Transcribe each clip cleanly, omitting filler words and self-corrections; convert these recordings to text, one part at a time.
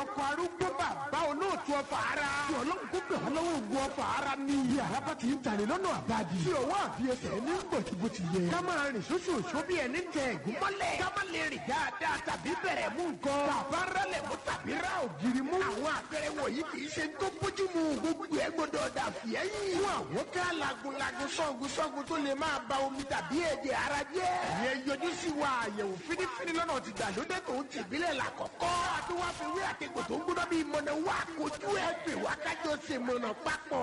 ọkọ̀ arúgbó bàbá olóòtú ọfà ara. tí ọlọ́run kó bẹ̀ wọ́n lọ́wọ́ ogun ọfà ara ní. iye àràbà ti ń tàlẹ̀ lọ́nà àbájì. tí ọwọ́ àbí ẹsẹ̀ ní bọ̀tìbọ̀tì yẹ. ká máa rìn ṣoṣooṣo bí ẹni tẹ ẹ̀gún mọ́lẹ̀. ká má lè rìn dáadáa tàbí bẹ̀rẹ̀ mú nǹkan. bàbá rálẹ̀ mú tàbí rá ògiri mú. àwọn àpẹẹrẹ wọ̀nyí kì í ṣe tó bójú mu. gbogbo ẹ gbọdọ̀ dà fìyẹ́yìn. fún àwọn ká lagunlagun sọ́gun tó lè máa ba omi tàbí ẹ̀jẹ̀ ara jẹ́. ìyẹn yọjú sí wa àyẹ̀wò fínífíní lọ́nà ti gbàlódé tó ń tìbílẹ̀ làkọ́kọ́. àti wá fi wí àtẹ̀kọ̀ tó ń gbóná bíi mọ̀nà wá kojú ẹ̀ pè wá kájọ ṣe mọ̀nà papọ̀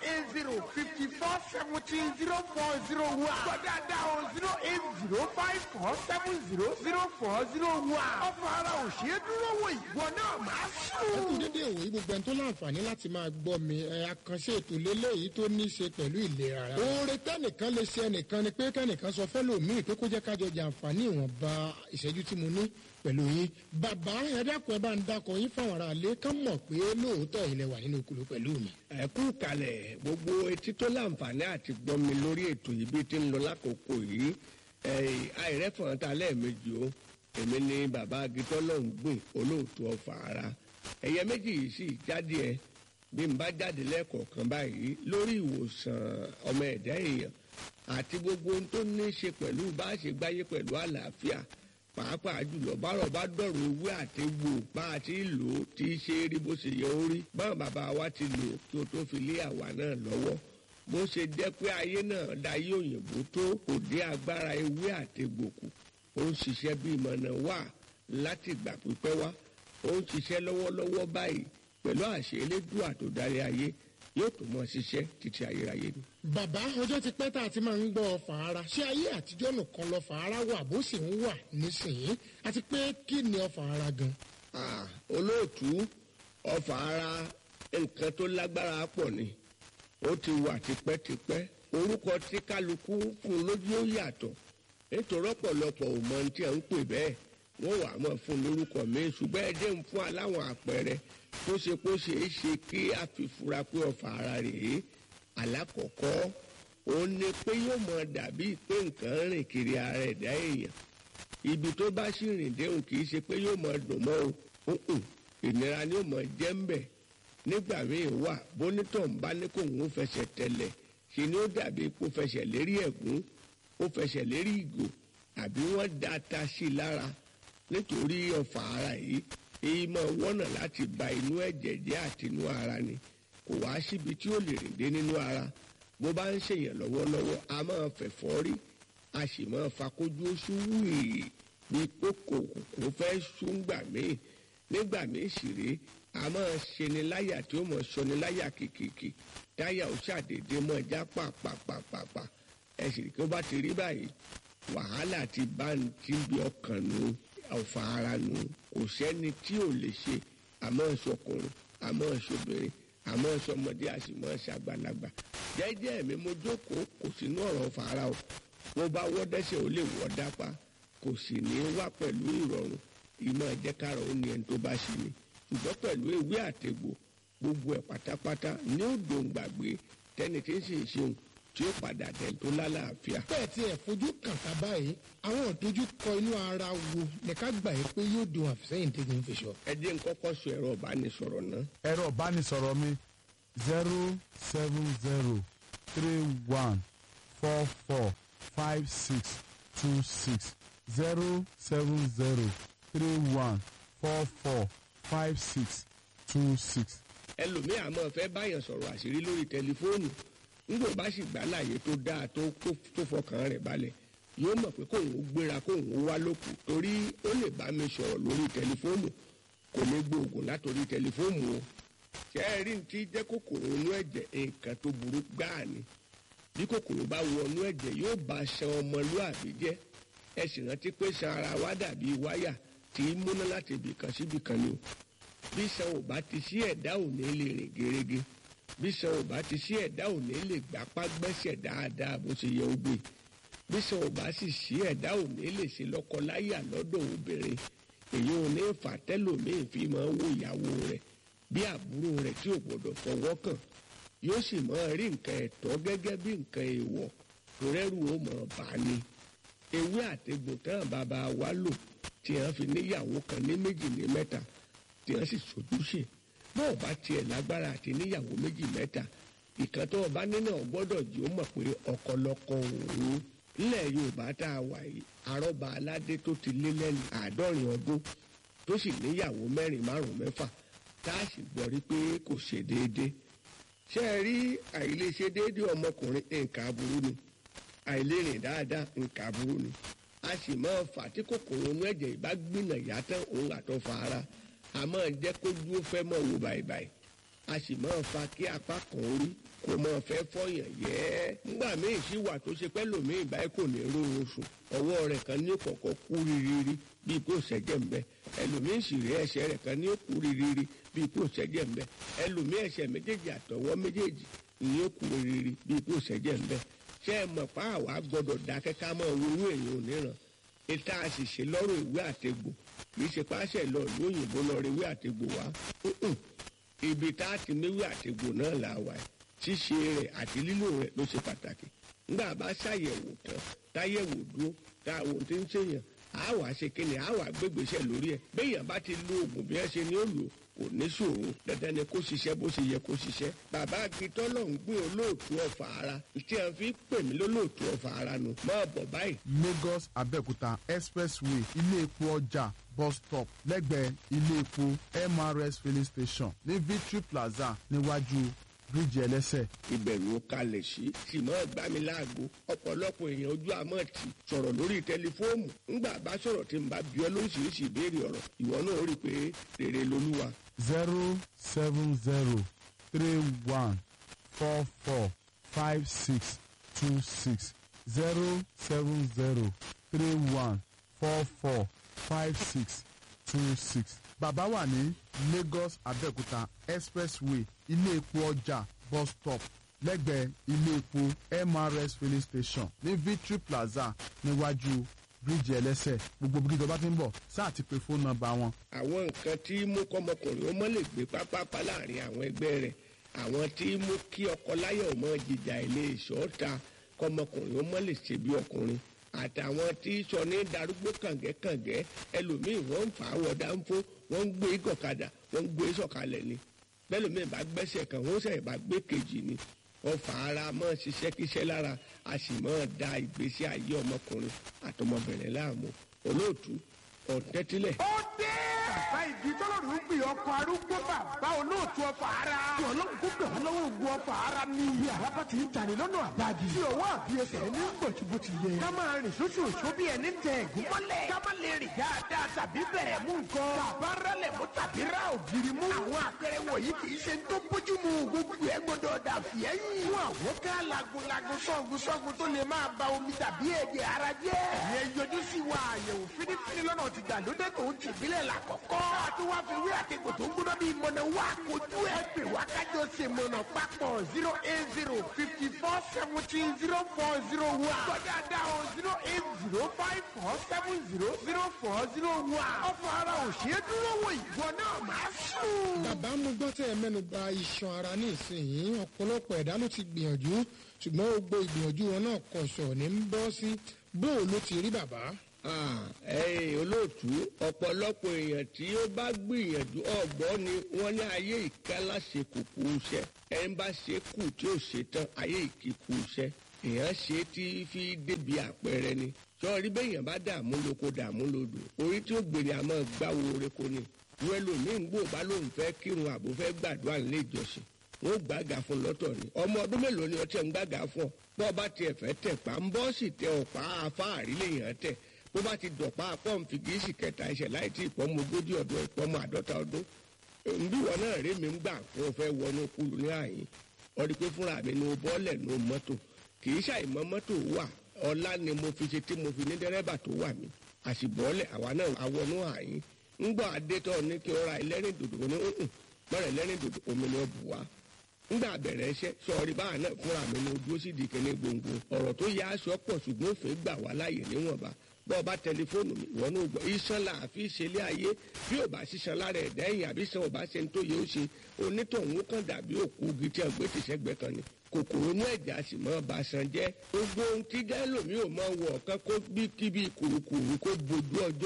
08054170401. gbọ́dáadáa o 08054700401. ọ̀fọ̀ ara ò ṣe é dúró wò ìwọ náà máa sùn. ẹ kú dédé ìwòyí gbogbo ẹni tó láǹfààní láti máa gbọ́ mi àkànṣe ètò lélẹ́yìí tó ní í ṣe pẹ̀lú ìlera ara. oore tẹ́nìkan lè ṣe ẹnìkan ni pé kẹ́nìkan sọ fẹ́lòmíì pé kó jẹ́ kájọ jàǹfààní ìwọ̀nba ìṣẹ́jú tí mo ní pẹ̀lú yín. bàbá ẹ dákun ẹ bá ń dákọ yín fáwọn ará ilé kán mọ̀ pé lóòótọ́ ilẹ̀ wà nínú okòló pẹ̀lú mi. ẹ kú kalẹ̀ gbogbo etí tó láǹfààní àti gbọ́ mi lórí ètò yìí bí ti ń lọ lákòókò yìí àìrẹ́fọ̀n ta lẹ́ẹ̀mejì o èmi ni bàbá agitọ́ lọ́hùn gbìn olóòtú ọfà ara ẹ̀yẹ méjì yìí sì jáde ẹ bí n bá jáde lẹ́ẹ̀kọ̀ọ̀kan báyìí lórí ìwòsàn ọmọ ẹ̀dá èèyàn àti gbogbo ohun tó ní í ṣe pẹ̀lú bá a ṣe gbáyé pẹ̀lú àlàáfíà pàápàá jùlọ bárọ̀ bá dọ̀rọ̀ ewé àti egbò bá a ti lò ó tí í ṣe rí bó ṣe yẹ ó rí báwọn bàbá wa ti lò ó kí o tó fi lé àwa náà lọ́wọ́ bó ṣe jẹ́ pé ayé náà dayé òyìnbó tó kò dé agbára ewé àti egbò kù ó ń ṣiṣẹ́ bí ìmọ̀nà wà láti ìgbà pípẹ́ wá ó ń ṣiṣẹ́ lọ́wọ́lọ́wọ́ báyìí pẹ̀lú àṣẹ elédùà tó darí ayé yóò tó mọ ṣiṣẹ́ títí ayérayé ni. bàbá ọjọ́ ti pẹ́ tá a ti máa ń gbọ́ ọfà ara ṣé ayé àtijọ́ nìkan lọ́fà ara wà bó sì ń wà nísìnyí àti pé kí ni ọfà ara gan. olóòtú ọfà ara nǹkan tó lágbára pọ̀ ni ó ti wà tipẹ́tipẹ́ orúkọ tí kálukú fún lójú ó yàtọ̀ nítorí ọ̀pọ̀lọpọ̀ ò mọ ohun tí à ń pè bẹ́ẹ̀ wọ́n wà á mọ̀ fún lórúkọ mi ṣùgbọ́n ẹ dé ń fún aláwọn àpẹẹrẹ tó ṣe kó ṣe é ṣe kí a fi fura pé ọfà ara rèé alákọ̀ọ́kọ́ òun ni pé yóò mọ dàbí pé nǹkan rìn kiri ara ẹ̀dá èèyàn ibi tó bá sì rìn déhùn kì í ṣe pé yóò mọ dùn mọ́ o ìnira ni yóò mọ jẹ́ ń bẹ̀ nígbà míì wà bónítọ̀ ń bá ní kóun ó fẹsẹ̀ tẹ̀lẹ̀ ṣe ni ó dàbí kó fẹsẹ̀ lérí ẹ̀gún ó fẹsẹ̀ lérí ìgò àbí wọ́n da ata sí i lára nítorí ọfà ara yìí èyí máa wọ́nà láti ba inú ẹ̀jẹ̀ jẹ́ àti inú ara ni kò wá síbi tí ó lè rìn dé nínú ara bó bá ń ṣèyàn lọ́wọ́lọ́wọ́ a máa fẹ̀fọ́ rí a sì máa fakójú oṣù wíì bí kókò kò fẹ́ ṣúngbà míì nígbà míì sì rèé a máa ṣeni láyà tí ó mọ̀ ṣọni láyà kìkìkì táyà ó ṣàdédé mọ́ já pàpàpàpàpà ẹ̀sìn kí ó bá ti rí báyìí wàhálà ti bá ń tí ń bí ọkàn nù ọ̀fà ara nù kò sẹ́ni tí ò lè ṣe àmọ́ ṣọkùnrin àmọ́ ṣobìnrin àmọ́ ṣọmọdé àṣìmọ́ ṣàgbàlagbà jẹ́jẹ́ mi mo jókòó kò sínú ọ̀rọ̀ ọ̀fà ara o bó bá wọ́ dẹ́sẹ̀ ó lè wọ́ dápá kò sì ní wá pẹ̀lú ìrọ̀rùn ìmọ̀ ẹ̀jẹ̀kára ó ní ẹni tó bá ṣe ni ṣùgbọ́n pẹ̀lú ewé àtegbò gbogbo ẹ̀ pátápátá ní òdòǹgbàgbé tẹ́ni tí ń ṣe ìṣeun tí ó padà dẹ̀ tó lálàáfíà. bẹ́ẹ̀ tí ẹ̀ fojú kàn ká báyìí àwọn ìdojúkọ inú ara wo ní ká gbà yín pé yóò dùn àfisẹ́yìn tí kì í fi sọ. ẹ jẹ́ n kọ́kọ́ sọ ẹ̀rọ ìbánisọ̀rọ̀ náà. ẹ̀rọ ìbánisọ̀rọ̀ mi 07031445626 07031445626. ẹlòmíì àmọ́ fẹ́ báyàn sọ̀rọ̀ àṣírí lórí tẹlifóònù nígbà bá sì gbà láàyè tó dáa tó fọkàn rẹ̀ balẹ̀ yóò mọ̀ pé kóun ó gbéra kóun ó wá lókù torí ó lè bá mi sọ̀rọ̀ lórí tẹlifóònù kò ní gbóògùn látòrí tẹlifóònù o ṣé ẹ rí ti jẹ́ kòkòrò inú ẹ̀jẹ̀ nǹkan tó burú gbáà ni bí kòkòrò bá wọ inú ẹ̀jẹ̀ yóò bá ṣan ọmọlúàbí jẹ́ ẹ sì rántí pé ṣan ara wa dàbí wáyà tí í múná láti ibìkan síbìkan ni o bí ṣan ò bá ti sí ẹ̀dá ò ní lè rìn gerege bí ṣan ò bá ti sí ẹ̀dá ò ní lè gbapá gbẹ́sẹ̀ dáadáa bó ṣe yẹ ó gbé bí ṣan ò bá sì sí ẹ̀dá ò ní lè ṣe lọ́kọláyà lọ́dọ̀ obìnrin èyí ò ní fà tẹ́lòmíì fi máa ń wo ìyàwó rẹ̀ bí àbúrò rẹ̀ tí ò gbọdọ̀ fọwọ́ kàn yóò sì máa rí nǹkan ẹ̀tọ́ gẹ́gẹ́ bí nǹkan èèwọ̀ tó rẹ́rù ó mọ̀ bá ní ewé àtegbò tán bàbá wa lò tí wọ́n fi níyàwó kan ní méjì ní mẹ́ta tí wọ́n sì sojúṣe bó o bá tiẹ̀ lágbára àti níyàwó méjì mẹ́ta ìkan tó o bá nínú ọgbọ́dọ̀ jí ó mọ̀ pé ọkọlọkọ òun nílẹ̀ Yorùbá tá a wà yìí arọ́ba aládé tó ti lé lẹ́nu 70 ọdún tó sì níyàwó 4, 5, 6 tá a sì gbọ́ rí pé kò ṣe déédéé ṣé ẹ rí àìlèṣe déédéé ọmọkùnrin nǹkan aburú ni àìlérìn dáadáa nǹkan aburú ni a sì máa fà tí kòkòrò inú ẹ̀jẹ̀ ìbá gbìnà yàtọ̀ òun àtọ́fà ara a máa jẹ́ kójú ó fẹ́ mọ̀ wò báyìí a sì máa fa kí apá kan orí kò máa fẹ́ fọyàn yẹ́ nígbà míì sí wà tó ṣe pẹ́ lòmíì báyìí kò ní rórun sùn ọwọ́ rẹ̀ kan ní kọ̀kọ́ kú rírírí bíi kò ṣẹ́jẹ̀ ń bẹ ẹlòmíì sì rí ẹsẹ̀ rẹ̀ kan ní kú rírírí bíi kò ṣẹ́jẹ̀ ń bẹ ẹlòmíì ẹsẹ̀ méjèèjì àtọwọ́ méjèèjì ní kú rírírí bíi kò ṣẹ́jẹ̀ ń bẹ ṣé ẹ mọ̀ pa àwa gbọ́dọ̀ dákẹ́ ká mọ̀ owó èèyàn oníran ìta àṣìṣe lọ́rùn ìwé àtegbò kì í ṣe páṣẹ lọ ìlú òyìnbó lọ rí ìwé àtegbò wá ibi tá a ti níwé àtegbò náà là wà ṣíṣe rẹ̀ àti lílò rẹ̀ ló ṣe pàtàkì nígbà bá ṣàyẹ̀wò tán táyẹ̀wò dúró táwọn tí ń ṣèyàn á wàá ṣe kíni á wàá gbégbèsè lórí ẹ̀ béèyàn bá ti lo oògùn bí ẹ ṣe ní ó lò kò ní ṣòro dandan ni kó ṣiṣẹ́ bó ṣe yẹ kó ṣiṣẹ́ bàbá akitọ́ ló ń gbé olóòtú ọ̀fà ara tí a fi pè mí lólóòtú ọ̀fà ara nù máa bọ̀ báyìí. Lagos Abẹ́òkúta expressway ilé epo ọjà bus stop lẹ́gbẹ̀ẹ́ ilé epo MRS filling station ní Victory Plaza níwájú bíríìjì ẹlẹ́sẹ̀. ìbẹ̀rù kalẹ̀ sí sì máa gbá mi láago ọ̀pọ̀lọpọ̀ èèyàn ojú àmọ́ tì sọ̀rọ̀ lórí tẹlifóònù ńgbà bá sọ̀rọ̀ tí n bá bí ọ lóríṣiríṣi ìbéèrè ọ̀rọ̀ ìwọ náà rí i pé rere lolúwa. 07031445626 07031445626. bàbá wà ní Lagos Abẹ́òkúta expressway ilé epo ọjà bus stop lẹ́gbẹ̀ẹ́ ilé epo MRS filling station ní Victory Plaza níwájú bíríìjì ẹlẹ́sẹ̀ gbogbo bí kíjọba ti ń bọ̀ sáà ti pe fóònù nọ́mbà wọn. àwọn nǹkan tí mú kọ́mọkùnrin ó mọ́ lè gbé pápápá láàrin àwọn ẹgbẹ́ rẹ̀ àwọn tí mú kí ọkọ láyọ̀ mọ́ jìjà ilé ìṣọ́ta kọ́mọkùnrin ó mọ́ lè ṣe bí ọkùnrin àtàwọn tí sọ ní darúgbó kàngẹ́kàngẹ́ ẹlòmíì wọ́n ń fà á wọ̀ dáńfó wọ́n ń gbé gọ̀kadà wọ́n ń gbé sọ̀kalẹ̀ ni bẹ́lòmíì bá gbẹ́sẹ̀ kan wọ́n sẹ̀ bá gbé kejì ni ọfà ara mọ́ ṣiṣẹ́ kíṣẹ́ lára a sì mọ́ da ìgbésí ayé ọmọkùnrin àtọmọbìnrin láàmú olóòtú ọ̀tẹ́tílẹ̀. ó dé bàbá ìdí tọ́lọ́rù ń gbé ọkọ̀ arúgbó bàbá olóòtú ọfà ara. tí ọlọ́run kó bẹ̀rẹ̀ lọ́wọ́ ogun ọfà ara ní iye àràbà tí ń tani lọ́nà àbájì. tí ọwọ́ àbí ẹsẹ̀ ní bọ̀tìbọ̀tì yẹ. ká máa rìn sóṣooṣó bí ẹni tẹ ẹ̀gún mọ́lẹ̀. ká má lè rìn dáadáa tàbí bẹ̀rẹ̀ mú nǹkan. bàbá rálẹ̀ mú tàbí rá ògiri mú. àwọn àpẹẹrẹ wọ̀nyí kì í ṣe tó bójú mu gbogbo ẹ̀ gbọ́dọ̀ dà fìẹ́yìn. fún àwọn ká lagunlagun sọ́gun tó lè máa ba omi tàbí ẹ̀jẹ̀ ara jẹ́. ẹ̀yẹ yọjú sí wa àyẹ̀wò fínífíní lọ́nà ti gbàlódé tó ń tìbílẹ̀ làkọ́kọ́. àti wá fi wí àtẹ̀kọ̀ tó ń gbóná bíi mọ̀nà wá kojú ẹ̀ pè wá kájọ ṣe mọ̀nà papọ̀ 08054170401. gbọ́dọ̀ dá o 08054700401. ọ̀fọ̀ ara ò ṣe é dúró wò ìwọ náà máa sùn. bàbá mo gbọ́ tẹ́ ẹ mẹ́nu bà iṣan ara ní ìsinyìí ọ̀pọ̀lọpọ̀ ẹ̀dá ló ti gbìyànjú ṣùgbọ́n gbogbo ìgbìyànjú wọn náà kọ̀ṣọ̀ ní ń bọ́ sí bóò ló ti rí bàbá. olóòtú ọ̀pọ̀lọpọ̀ èèyàn tí ó bá gbìyànjú ọ̀gbọ́n ni wọ́n ní ayé ìkálá ṣe kùkù iṣẹ́ ẹni bá ṣe kù tí ó ṣe tán ayé ìkíkù iṣẹ́ èèyàn ṣe tí fi débi àpẹẹrẹ ni sọ́ọ́rí bẹ́yàn bá dààmú lóko dààmú lodò orí tí ó gbèrè àmọ́ gbáwo oreko ni wọ́n lòmíín gbò bá lóun fẹ́ kírun àbò fẹ́ gbàdúrà nílé ìjọsìn wọ́n gbàgà fún lọ́tọ̀ ni ọmọ ọdún mélòó ni ọtí ẹ̀ ń gbàgà fún ọ bọ́ọ̀ bá tiẹ̀ fẹ́ tẹ̀ pa ń bọ́ sì tẹ ọ̀pá afáàrí lèèyàn tẹ̀ bó bá ti dọ̀pá pọ́ǹfì gíìsì kẹta ẹsẹ̀ láì tí ìpọ́nmọ 40 ọdún ìpọ́nmọ 50 ọdún nbí wọn náà rí mi ń gbà kó o fẹ́ wọnú kúlù ní àyín ọdí pé fúnra mi ní o bọ́ọ̀lẹ̀ ní o mọ́tò kì í ṣàìmọ́ mọ́tò wà ọlá ni mo fi ṣe tí mo fi ní dẹ́rẹ́bà tó wà mí àṣìbọ́ọ̀lẹ̀ àwa náà àwọnú àyín ńgbọ́ adétọ́ ní kí o ra ẹlẹ́rìn dòdò ní mọ́rẹ̀ ẹlẹ́rìn dòdò omi ni ó bù wá ńgbà bẹ̀rẹ̀ iṣẹ́ sọ̀rí báà náà fúnra mi ní ojú ó sì di kíní gbòǹgbò ọ̀rọ̀ tó yá aṣọ pọ̀ ṣùgbọ́n òfin gbà wá láàyè níwọ̀nba bọ́ọ̀ bá tẹlifóònù mi ìwọ náà gbọ́ iṣan là á fi ṣẹlẹ̀ ayé bí ò bá ṣiṣan lára ẹ̀dá ẹ̀yìn àbí san ò bá ṣe ń tó yẹ ó ṣe onítọ̀hún kan dàbí òkú igi tí ọgbẹ́ ti ṣẹ́gbẹ́ kan ni kòkòrò inú ẹ̀jẹ̀ a sì mọ́ ba san jẹ́ gbogbo ohun tí gẹ́lòmí ò mọ wọ̀ ọ̀kan kó bí kíbi kùrùkùrù kó bojú ọjọ́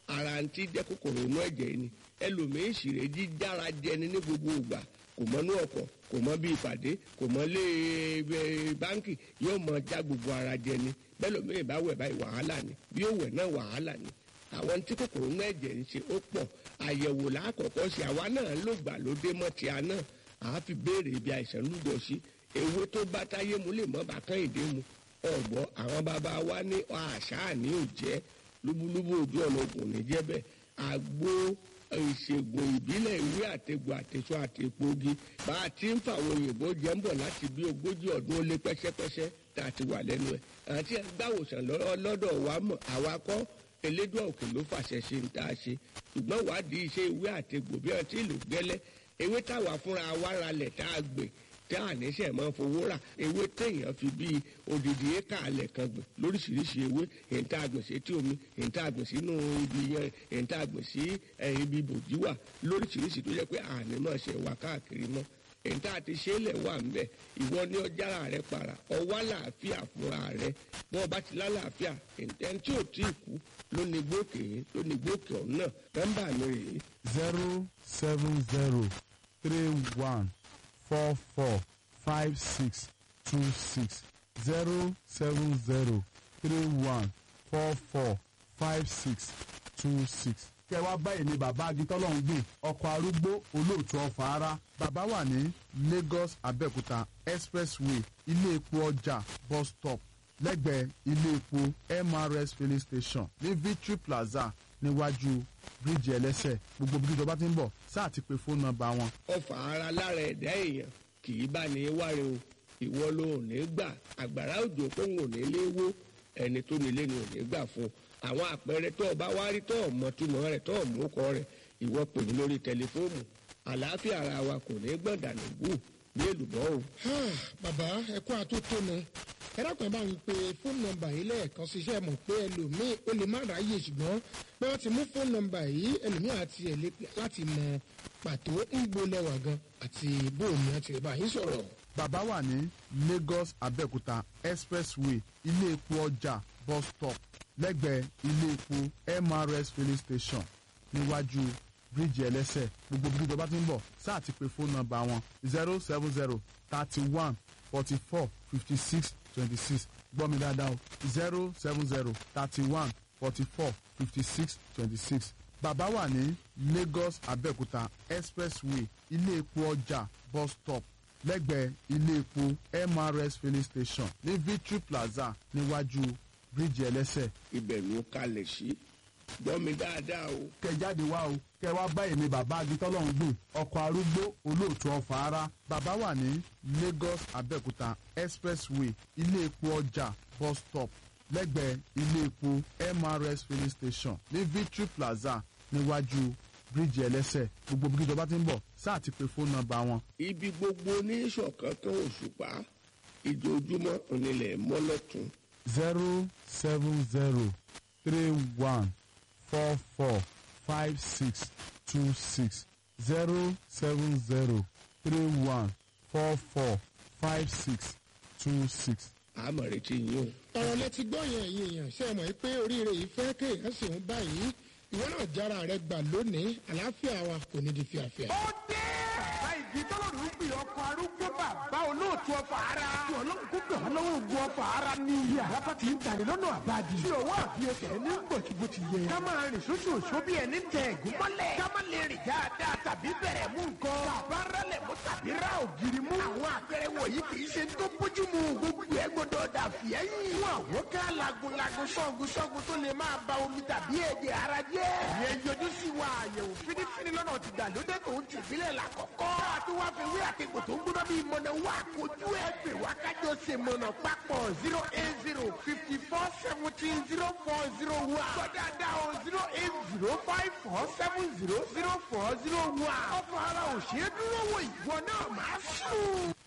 ara ń tí jẹ́ kòkòrò inú ẹ̀jẹ̀ ni ẹlòmíín sì rè jíjára jẹni ní gbogbo ìgbà kò mọ inú ọkọ̀ kò mọ bí ìpàdé kò mọ lé báńkì yóò mọ já gbogbo ara jẹni bẹ́ẹ̀ lómìnira bá wẹ̀ báyìí wàhálà ni bí ó wẹ̀ náà wàhálà ni àwọn tí kòkòrò inú ẹ̀jẹ̀ ń ṣe ó pọ̀ àyẹ̀wò lákọ̀ọ́kọ́ ṣe àwa náà ló gbà ló dé mọ́ ti àná àá fi béèrè ibi àìsàn lúgọ sí ewé tó bá táyé mu lè mọ́ bàkán ìdè mu ọ̀gbọ́ àwọn bàbá wa ní àṣà ní òjẹ́ lúbúlúbú ojú ọ̀nà ògùn ní jẹ́bẹ̀ àgbo ìṣègùn ìbílẹ̀ ìwé àtegbò àtẹ̀sọ àti egbòogi bá a ti ń fàwọn òyìnbó jẹ́ ń bọ̀ láti bí 40 ọdún ó lé pẹ́sẹ́pẹ́sẹ́ tá a ti wà lẹ́nu ẹ̀ àti gbàwòsàn lọ́dọ̀ wa mọ̀ àwa kọ́ elédùn òkè ló fàṣẹ ṣe ń tá a ṣe ṣùgbọ́n wádìí iṣẹ́ ìwé àtegbò bí wọ́n ti lò gẹ́lẹ́ ewé táwa fúnra wa ralẹ̀ tá a gbè tá a níṣẹ́ máa fowó rà ewé téèyàn fi bíi odidi éka alẹ̀ kan gbìn lóríṣiríṣi ewé èyí tá a gbìn sí etí omi èyí tá a gbìn sínú ibi yẹn èyí tá a gbìn sí ibi bòjúwà lóríṣiríṣi tó jẹ́ pé àní máa ṣe wà káàkiri mọ́ èyí tá a ti ṣe é lẹ̀ wà ń bẹ̀ ìwọ ní ọjàrà rẹ para ọwọ́ àlàáfíà fúnra rẹ bọ́n bá ti lálàáfíà ẹni tí ò tí ì kú ló ní gbòkè ọ̀hún náà nọ́mbà mi rèé. 07031 44 56 26 070 31 44 56 26. kẹ wá báyìí ni bàbá agitọ́lọ́hún gbìn ọkọ̀ arúgbó olóòtú ọ̀fà ara. bàbá wà ní Lagos Abẹ́òkúta expressway ilé epo ọjà bus stop lẹ́gbẹ̀ẹ́ ilé epo MRS filling station ní Victory Plaza níwájú bíríìjì ẹlẹ́sẹ̀ gbogbo bí ìjọba ti ń bọ̀ sáà ti pe fóònù nọ́mbà wọn. ọfà ara lára ẹ̀dá èèyàn kì í bá ní wáre o ìwọ ló ò ní gbà àgbàrá òjò pé òun ò ní lé wó ẹni tó nílé ni ò ní gbà fún àwọn àpẹẹrẹ tó o bá wá rí tó o mọ túmọ̀ rẹ̀ tó o mú kọ rẹ̀ ìwọ pè mí lórí tẹlifóònù àlàáfíà ara wa kò ní gbọ̀ndànù bù ní èlùbọ́ o. bàbá ẹ̀kọ́ àtótónu ẹ̀rọ̀pẹ̀ bá ń pe fóònù nọ́mbà yìí lẹ́ẹ̀kan ṣiṣẹ́ mọ̀ pé ẹlòmíì ó lè má ráyè ṣùgbọ́n pé wọ́n ti mú fóònù nọ́mbà yìí ẹlòmíì àti ẹ̀lẹ́pẹ̀ láti mọ pàtó ń gbolẹ̀wà gan àti bóòmù àti ẹ̀bá yìí sọ̀rọ̀. bàbá wà ní Lagos Abẹ́òkúta expressway ilé epo ọjà bus stop lẹ́gbẹ̀ẹ́ ilé epo MRS filling station níwájú bíríìjì ẹlẹ́sẹ̀ gbogbo bí ìjọba ti ń bọ̀ sáà ti pe fóònù nọ́mbà wọn 070 31 44 56 26 gbọ́ mi dáadáa o 070 31 44 56 26. bàbá wà ní Lagos Abẹ́òkúta expressway ilé epo ọjà bus stop lẹ́gbẹ̀ẹ́ ilé epo MRS filling station ní Victory Plaza níwájú bíríìjì ẹlẹ́sẹ̀. ibẹ̀ ló kalẹ̀ sí gbọ́ mi dáadáa o. kẹ jáde wá o kẹ wá báyìí ni bàbá agitọ́lọ́hún gbìn ọkọ̀ arúgbó olóòtú ọ̀fà ara. bàbá wà ní Lagos Abẹ́òkúta expressway ilé epo ọjà bus stop lẹ́gbẹ̀ẹ́ ilé epo MRS filling station ní Victory Plaza níwájú bíríìjì ẹlẹ́sẹ̀ gbogbo bí ìjọba ti ń bọ̀ sáà ti pe fóònù nọ́mbà wọn. ibi gbogbo ní ìṣọ̀kan kan òṣùpá ìjojúmọ́ onílẹ̀ mọ́lọ́tún. 070 31 44 56 26 070 31 44 56 26. àmọ̀ retí yín o. ọ̀rọ̀ lẹ ti gbọ́ yẹn ẹ̀yin èèyàn ṣe é mọ̀ pé oríire yìí fẹ́ kéèyàn sì ń báyìí ìwọ náà jára rẹ gbà lónìí àlàáfíà wa kò ní di fíafíà. ó dé bàbá ìdí tọ́lọ́run ń pè ọkọ̀ arúgbó bàbá olóòtú ọ̀fà ara. tí ọlọ́run kó gbà wọ́n lọ́wọ́ ogun ọ̀fà ara ní iye àràbà tí ń tàní lọ́nà àbájì. tí ọwọ́ àbí ẹsẹ̀ ní gbòtìgbò ti yẹ. ká máa rìn ṣoṣooṣo bí ẹni tẹ ẹ̀gún mọ́lẹ̀. ká má lè rìn dáadáa tàbí bẹ̀rẹ̀ mú nǹkan. bàbá rálẹ̀ mú tàbí rá ògiri mú. àwọn àpẹẹrẹ wọ̀nyí kì í ṣe tó bójú mu. gbogbo ẹ gbọdọ̀ dà fìẹ́yìn. fún àwọn ká lagunlagun ṣọ́gun tó lè máa ba omi tàbí ẹ̀jẹ̀ ara jẹ́. ìyẹn yọjú sí wa àyẹ̀wò fínífíní lọ́nà ti gbàlódé tó ń tìbílẹ̀ làkọ́kọ́. àti wá fi wí àtẹ̀gbò tó ń gbọ́dọ̀ bí mọ̀nà wá kojú ẹ̀ pè wá kájọ ṣe mọ̀nà papọ̀ 080 54 17 0401. gbọ́dọ̀ dá o 080 54 70 0401. ọ̀fọ̀ ara ò ṣeé dúró wò ìwọ náà máa sùn.